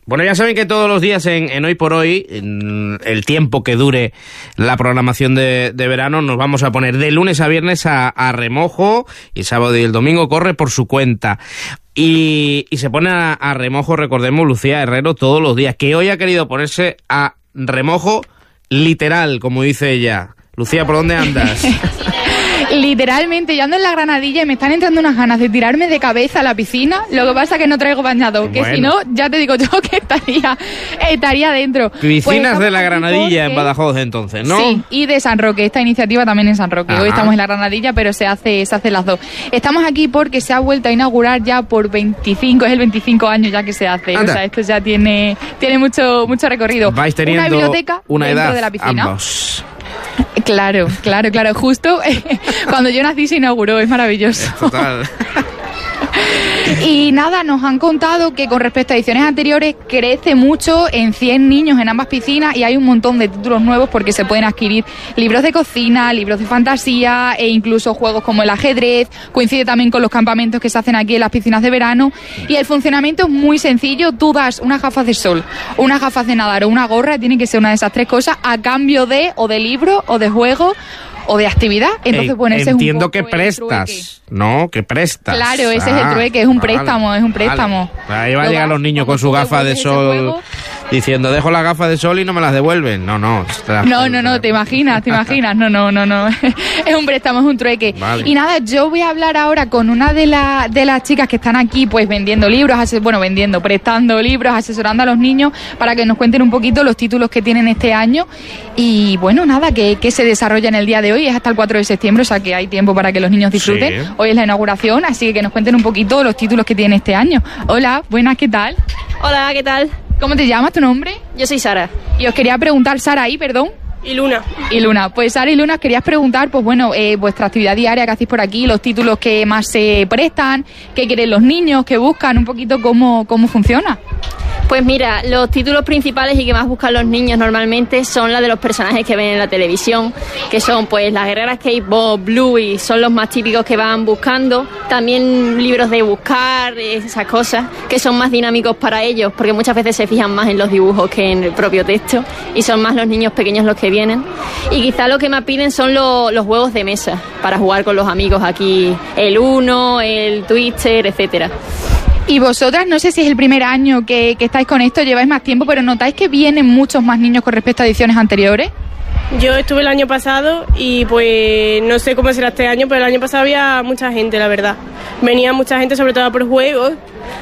Bueno, ya saben que todos los días en Hoy por Hoy, en el tiempo que dure la programación de verano, nos vamos a poner de lunes a viernes a remojo, y el sábado y el domingo corre por su cuenta. Y se pone a remojo, recordemos, Lucía Herrero todos los días, que hoy ha querido ponerse a remojo literal, como dice ella. Lucía, ¿por dónde andas? Literalmente, yo ando en la Granadilla y me están entrando unas ganas de tirarme de cabeza a la piscina. Lo que pasa es que no traigo bañador, que si no, ya te digo yo que estaría dentro. Piscinas pues de la Granadilla en Badajoz, entonces, ¿no? Sí, y de San Roque, esta iniciativa también en San Roque. Ajá. Hoy estamos en la Granadilla, pero se hace las dos. Estamos aquí porque se ha vuelto a inaugurar ya por 25, es el 25 años ya que se hace. Anda. O sea, esto ya tiene mucho recorrido. Vais teniendo una biblioteca una dentro edad, de la piscina. ambos. Claro. Justo cuando yo nací se inauguró, es maravilloso. Total. Y nada, nos han contado que con respecto a ediciones anteriores crece mucho en 100 niños en ambas piscinas y hay un montón de títulos nuevos porque se pueden adquirir libros de cocina, libros de fantasía e incluso juegos como el ajedrez. Coincide también con los campamentos que se hacen aquí en las piscinas de verano y el funcionamiento es muy sencillo. Tú das unas gafas de sol, unas gafas de nadar o una gorra, tiene que ser una de esas tres cosas a cambio de o de libro o de juego o de actividad. Entonces, bueno, ese entiendo es un poco que prestas, ¿no? Que prestas. Claro, ese es el trueque, es un préstamo, es un préstamo. Vale. Ahí va a llegar los niños con su gafa de sol diciendo, dejo las gafas de sol y no me las devuelven. No, te imaginas, no. Es un préstamo, es un trueque. Vale. Y nada, yo voy a hablar ahora con una de las chicas que están aquí, pues vendiendo libros, prestando libros, asesorando a los niños para que nos cuenten un poquito los títulos que tienen este año. Y bueno, nada, que se desarrolla en el día de hoy, es hasta el 4 de septiembre, o sea que hay tiempo para que los niños disfruten. Sí. Hoy es la inauguración, así que nos cuenten un poquito los títulos que tienen este año. Hola, buenas, ¿qué tal? Hola, ¿qué tal? ¿Cómo te llamas, tu nombre? Yo soy Sara. Y os quería preguntar, Sara, perdón. Y Luna. Pues Sara y Luna, os querías preguntar, pues bueno, vuestra actividad diaria que hacéis por aquí, los títulos que más se prestan, qué quieren los niños, qué buscan, un poquito cómo funciona. Pues mira, los títulos principales y que más buscan los niños normalmente son la de los personajes que ven en la televisión, que son pues las guerreras Kate, Bob, Bluey, son los más típicos que van buscando. También libros de buscar, esas cosas, que son más dinámicos para ellos, porque muchas veces se fijan más en los dibujos que en el propio texto, y son más los niños pequeños los que vienen. Y quizá lo que más piden son los juegos de mesa, para jugar con los amigos aquí, el Uno, el Twister, etcétera. Y vosotras, no sé si es el primer año que estáis con esto, lleváis más tiempo, pero ¿notáis que vienen muchos más niños con respecto a ediciones anteriores? Yo estuve el año pasado y pues no sé cómo será este año, pero el año pasado había mucha gente, la verdad. Venía mucha gente, sobre todo por juegos,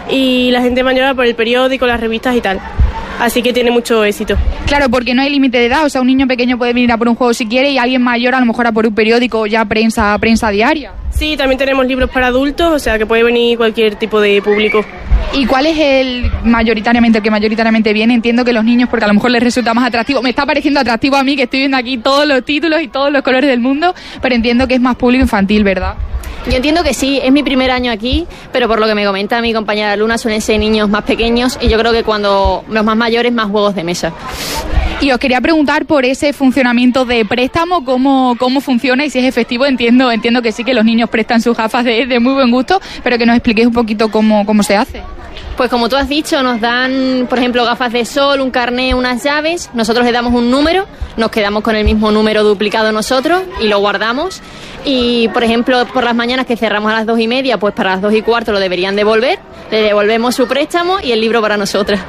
y la gente mayor por el periódico, las revistas y tal. Así que tiene mucho éxito. Claro, porque no hay límite de edad, o sea, un niño pequeño puede venir a por un juego si quiere y alguien mayor a lo mejor a por un periódico o ya prensa diaria. Sí, también tenemos libros para adultos, o sea que puede venir cualquier tipo de público. ¿Y cuál es el que mayoritariamente viene? Entiendo que los niños, porque a lo mejor les resulta más atractivo. Me está pareciendo atractivo a mí, que estoy viendo aquí todos los títulos y todos los colores del mundo, pero entiendo que es más público infantil, ¿verdad? Yo entiendo que sí, es mi primer año aquí, pero por lo que me comenta mi compañera Luna, suelen ser niños más pequeños y yo creo que cuando los más mayores, más juegos de mesa. Y os quería preguntar por ese funcionamiento de préstamo, cómo funciona y si es efectivo. Entiendo que sí, que los niños prestan sus gafas de muy buen gusto, pero que nos expliquéis un poquito cómo se hace. Pues como tú has dicho, nos dan, por ejemplo, gafas de sol, un carné, unas llaves, nosotros le damos un número, nos quedamos con el mismo número duplicado nosotros y lo guardamos. Y, por ejemplo, por las mañanas que cerramos a las 2:30, pues para las 2:15 lo deberían devolver, le devolvemos su préstamo y el libro para nosotras.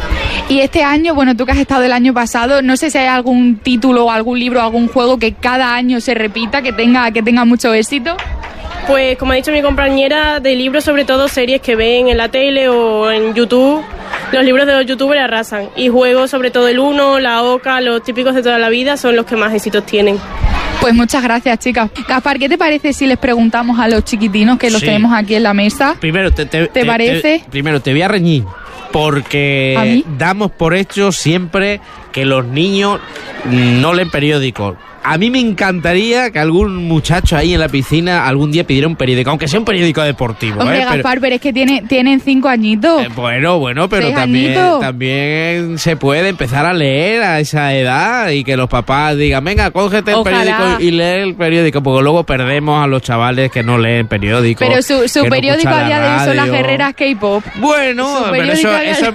Y este año, bueno, tú que has estado el año pasado, no sé si hay algún título, algún libro, algún juego que cada año se repita, que tenga mucho éxito. Pues como ha dicho mi compañera, de libros, sobre todo series que ven en la tele o en YouTube, los libros de los youtubers arrasan. Y juegos, sobre todo el Uno, la Oca, los típicos de toda la vida, son los que más éxitos tienen. Pues muchas gracias, chicas. Gaspar, ¿qué te parece si les preguntamos a los chiquitinos que los tenemos aquí en la mesa? Primero, ¿te parece? Primero, te voy a reñir, porque damos por hecho siempre que los niños no leen periódicos. A mí me encantaría que algún muchacho ahí en la piscina algún día pidiera un periódico, aunque sea un periódico deportivo. Hombre, Gaspar, pero es que tienen 5 añitos. Bueno, pero también se puede empezar a leer a esa edad y que los papás digan, venga, cógete el periódico y lee el periódico, porque luego perdemos a los chavales que no leen periódicos. Pero su periódico a día de hoy son las guerreras K-pop. Bueno, pero eso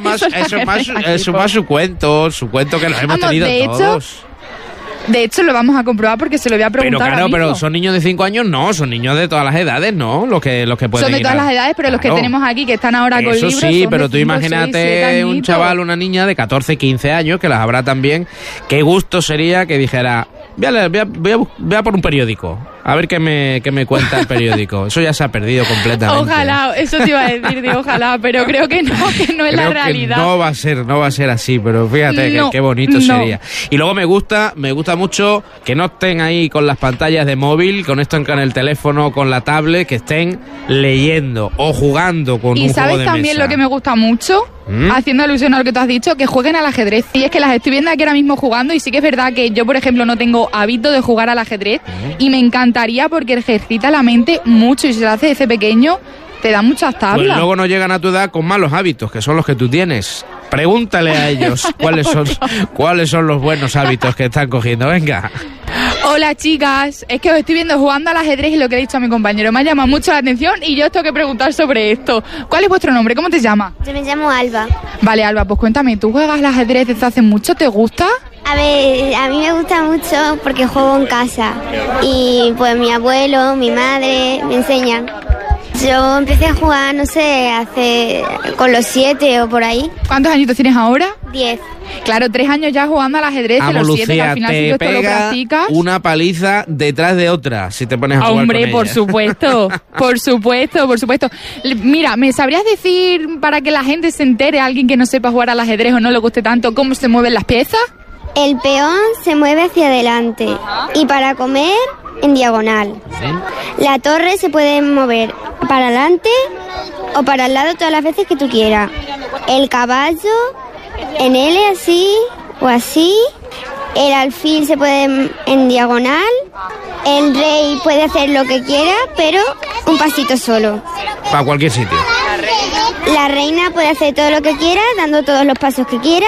es más su cuento que nos hemos tenido todos. De hecho, lo vamos a comprobar porque se lo voy a preguntar. Pero claro, pero son niños de 5 años, no, son niños de todas las edades, ¿no? Los que pueden son de todas las edades, pero los que tenemos aquí, que están ahora con libros. Eso sí, pero tú imagínate un chaval, una niña de 14, 15 años, que las habrá también. Qué gusto sería que dijera, voy a por un periódico. A ver qué me cuenta el periódico. Eso ya se ha perdido completamente. Ojalá, eso te iba a decir, ojalá, pero creo que no es la realidad. No va a ser así, pero fíjate qué bonito sería. Y luego me gusta mucho que no estén ahí con las pantallas de móvil, con esto en el teléfono, con la tablet, que estén leyendo o jugando con un juego de mesa. ¿Y sabes también lo que me gusta mucho? Haciendo alusión a lo que tú has dicho, que jueguen al ajedrez. Y es que las estoy viendo aquí ahora mismo jugando y sí que es verdad que yo, por ejemplo, no tengo hábito de jugar al ajedrez y me encantaría porque ejercita la mente mucho y si se lo hace desde pequeño te da muchas tablas. Pues luego no llegan a tu edad con malos hábitos, que son los que tú tienes. Pregúntale a ellos cuáles son los buenos hábitos que están cogiendo. Venga. Hola, chicas. Es que os estoy viendo jugando al ajedrez y lo que he dicho a mi compañero me ha llamado mucho la atención y yo os tengo que preguntar sobre esto. ¿Cuál es vuestro nombre? ¿Cómo te llamas? Yo me llamo Alba. Vale, Alba, pues cuéntame, ¿tú juegas al ajedrez desde hace mucho? ¿Te gusta? A ver, a mí me gusta mucho porque juego en casa y pues mi abuelo, mi madre me enseñan. Yo empecé a jugar, no sé, con los 7 o por ahí. ¿Cuántos añitos tienes ahora? 10. Claro, 3 años ya jugando al ajedrez de los 7, que al final si esto lo practicas. Una paliza detrás de otra, si te pones a jugar Hombre, con por ella. supuesto, por supuesto. Mira, ¿me sabrías decir, para que la gente se entere, alguien que no sepa jugar al ajedrez o no le guste tanto, cómo se mueven las piezas? El peón se mueve hacia adelante y para comer en diagonal. ¿Sí? La torre se puede mover para adelante o para el lado todas las veces que tú quieras. El caballo en L así o así. El alfil se puede en diagonal. El rey puede hacer lo que quiera, pero un pasito solo. Para cualquier sitio. La reina puede hacer todo lo que quiera, dando todos los pasos que quiera.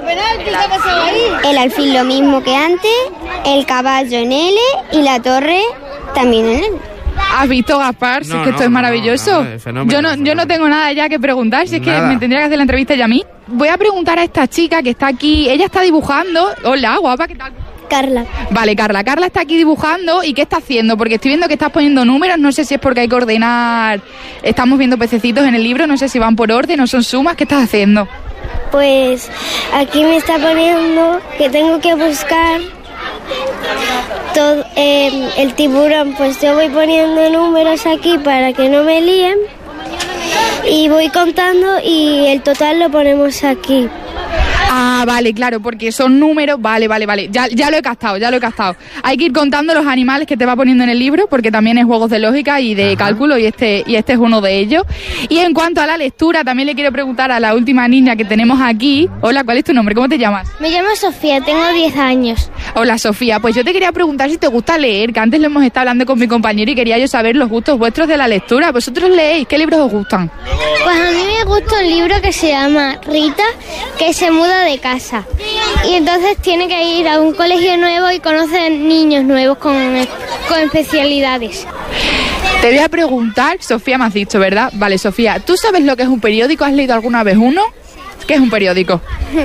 El alfil lo mismo que antes. El caballo en L y la torre también en L. ¿Has visto, Gaspar? Si es que esto es maravilloso. Yo no tengo nada ya que preguntar, si es que me tendría que hacer la entrevista ya a mí. Voy a preguntar a esta chica que está aquí. Ella está dibujando. Hola, guapa, ¿qué tal? Carla. Vale, Carla está aquí dibujando. ¿Y qué está haciendo? Porque estoy viendo que estás poniendo números. No sé si es porque hay que ordenar. Estamos viendo pececitos en el libro. No sé si van por orden o son sumas. ¿Qué estás haciendo? Pues aquí me está poniendo que tengo que buscar todo, el tiburón. Pues yo voy poniendo números aquí para que no me líen y voy contando y el total lo ponemos aquí. Ah, vale, claro, porque son números. Vale. Ya lo he captado. Hay que ir contando los animales que te va poniendo en el libro, porque también es juegos de lógica y de cálculo, y este es uno de ellos. Y en cuanto a la lectura, también le quiero preguntar a la última niña que tenemos aquí. Hola, ¿cuál es tu nombre? ¿Cómo te llamas? Me llamo Sofía, tengo 10 años. Hola, Sofía. Pues yo te quería preguntar si te gusta leer, que antes lo hemos estado hablando con mi compañero y quería yo saber los gustos vuestros de la lectura. ¿Vosotros leéis? ¿Qué libros os gustan? Pues a mí me gusta un libro que se llama Rita, que se muda de casa y entonces tiene que ir a un colegio nuevo y conoce niños nuevos con especialidades. Te voy a preguntar, Sofía me has dicho, ¿verdad? Vale, Sofía, ¿tú sabes lo que es un periódico? ¿Has leído alguna vez uno? ¿Qué es un periódico?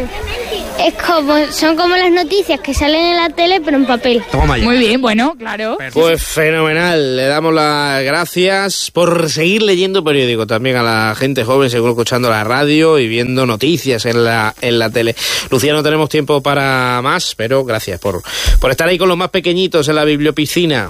Son como las noticias que salen en la tele, pero en papel. Toma ya. Muy bien, bueno, claro. Pues fenomenal. Le damos las gracias por seguir leyendo periódico. También a la gente joven, seguro escuchando la radio y viendo noticias en la tele. Lucía, no tenemos tiempo para más, pero gracias por estar ahí con los más pequeñitos en la bibliopiscina.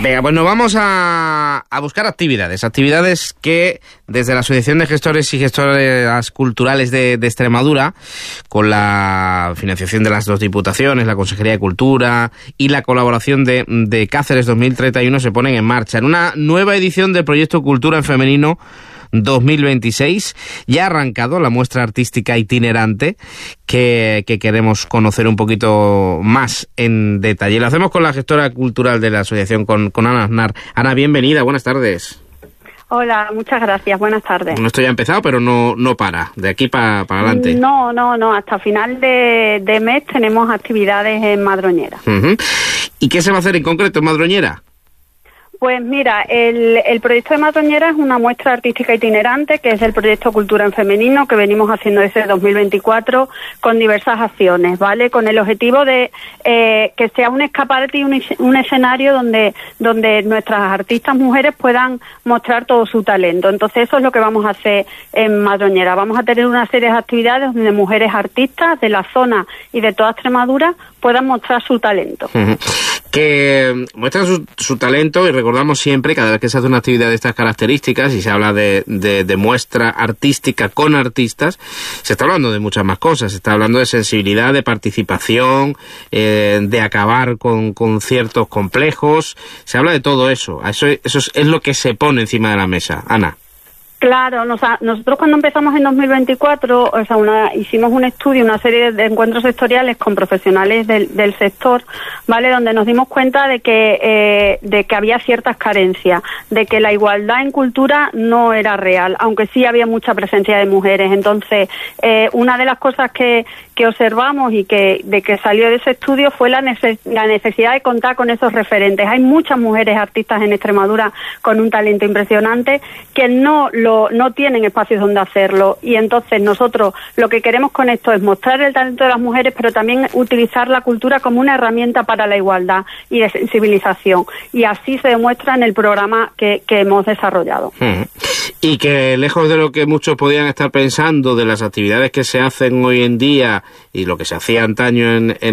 Venga, pues nos vamos a buscar actividades que desde la Asociación de Gestores y Gestoras Culturales de Extremadura, con la financiación de las 2 diputaciones, la Consejería de Cultura y la colaboración de Cáceres 2031, se ponen en marcha en una nueva edición del proyecto Cultura en Femenino 2026. Ya ha arrancado la muestra artística itinerante que queremos conocer un poquito más en detalle. Lo hacemos con la gestora cultural de la asociación, con Ana Aznar. Ana, bienvenida, buenas tardes. Hola, muchas gracias, buenas tardes. Bueno, esto ya ha empezado, pero no para, de aquí para adelante. No, hasta final de mes tenemos actividades en Madroñera. Uh-huh. ¿Y qué se va a hacer en concreto en Madroñera? Pues mira, el proyecto de Madroñera es una muestra artística itinerante, que es el proyecto Cultura en Femenino, que venimos haciendo desde 2024 con diversas acciones, ¿vale? Con el objetivo de que sea un escaparate y un escenario donde nuestras artistas mujeres puedan mostrar todo su talento. Entonces eso es lo que vamos a hacer en Madroñera. Vamos a tener una serie de actividades donde mujeres artistas de la zona y de toda Extremadura puedan mostrar su talento. Uh-huh. Que muestran su talento, y recordamos siempre, cada vez que se hace una actividad de estas características y se habla de muestra artística con artistas, se está hablando de muchas más cosas. Se está hablando de sensibilidad, de participación, de acabar con ciertos complejos. Se habla de todo eso. Eso es lo que se pone encima de la mesa. Ana. Claro, nosotros cuando empezamos en 2024, hicimos un estudio, una serie de encuentros sectoriales con profesionales del sector, ¿vale? Donde nos dimos cuenta de que había ciertas carencias, de que la igualdad en cultura no era real, aunque sí había mucha presencia de mujeres. Entonces, una de las cosas que observamos y que salió de ese estudio fue la necesidad de contar con esos referentes. Hay muchas mujeres artistas en Extremadura con un talento impresionante que no tienen espacios donde hacerlo, y entonces nosotros lo que queremos con esto es mostrar el talento de las mujeres, pero también utilizar la cultura como una herramienta para la igualdad y de sensibilización, y así se demuestra en el programa que hemos desarrollado. Y que lejos de lo que muchos podían estar pensando de las actividades que se hacen hoy en día y lo que se hacía antaño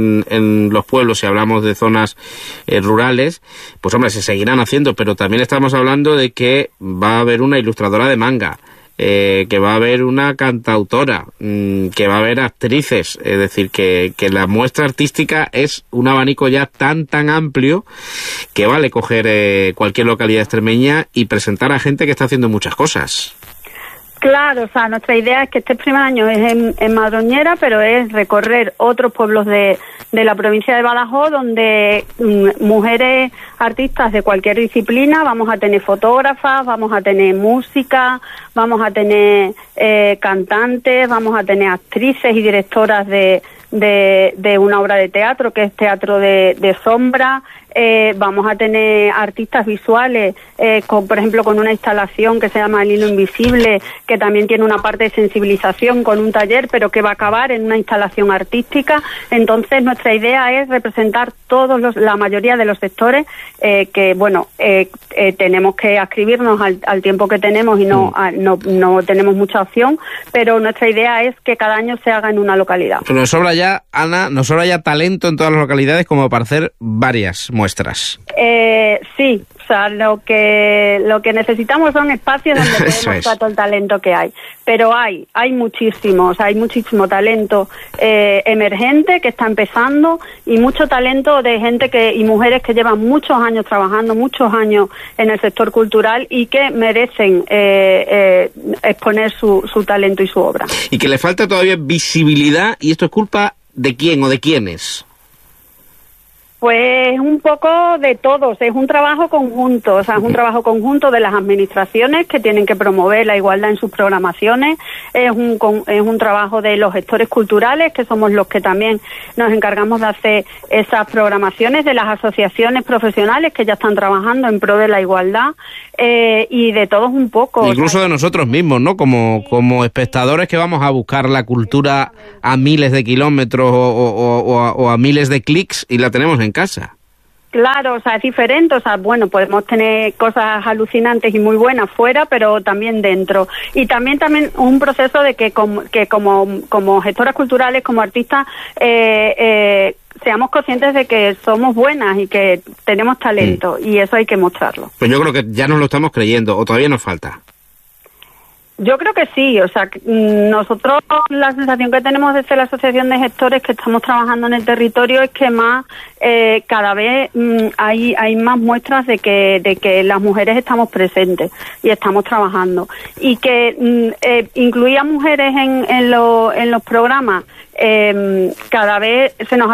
en los pueblos, si hablamos de zonas rurales, pues hombre, se seguirán haciendo, pero también estamos hablando de que va a haber una ilustradora de manga, que va a haber una cantautora, que va a haber actrices. Es decir, que la muestra artística es un abanico ya tan amplio que vale coger cualquier localidad extremeña y presentar a gente que está haciendo muchas cosas. Claro, nuestra idea es que este primer año es en Madroñera, pero es recorrer otros pueblos de la provincia de Badajoz, donde mujeres artistas de cualquier disciplina, vamos a tener fotógrafas, vamos a tener música, vamos a tener cantantes, vamos a tener actrices y directoras de una obra de teatro, que es teatro de sombra. Vamos a tener artistas visuales, por ejemplo, con una instalación que se llama El Hilo Invisible, que también tiene una parte de sensibilización con un taller, pero que va a acabar en una instalación artística. Entonces, nuestra idea es representar la mayoría de los sectores, que, bueno, tenemos que adscribirnos al tiempo que tenemos y no tenemos mucha opción, pero nuestra idea es que cada año se haga en una localidad. Pero nos sobra ya, Ana, talento en todas las localidades como para hacer varias muestras. Sí, lo que necesitamos son espacios donde podemos mostrar todo el talento que hay. Pero hay muchísimo talento emergente que está empezando, y mucho talento de gente y mujeres que llevan muchos años trabajando, muchos años en el sector cultural, y que merecen exponer su talento y su obra. Y que le falta todavía visibilidad, y esto es culpa ¿de quién o de quiénes? Pues un poco de todos, es un trabajo conjunto, es un trabajo conjunto de las administraciones que tienen que promover la igualdad en sus programaciones, es un trabajo de los gestores culturales, que somos los que también nos encargamos de hacer esas programaciones, de las asociaciones profesionales que ya están trabajando en pro de la igualdad, y de todos un poco. Incluso de nosotros mismos, ¿no? Como espectadores que vamos a buscar la cultura a miles de kilómetros o a miles de clics, y la tenemos en casa. Claro, es diferente, bueno, podemos tener cosas alucinantes y muy buenas fuera, pero también dentro. Y también un proceso de que como gestoras culturales, como artistas, seamos conscientes de que somos buenas y que tenemos talento, y eso hay que mostrarlo. Pues yo creo que ya nos lo estamos creyendo, o todavía nos falta. Yo creo que sí, o sea, nosotros la sensación que tenemos desde la Asociación de Gestores que estamos trabajando en el territorio es que más cada vez hay más muestras de que las mujeres estamos presentes y estamos trabajando, y que incluir a mujeres en los programas cada vez se nos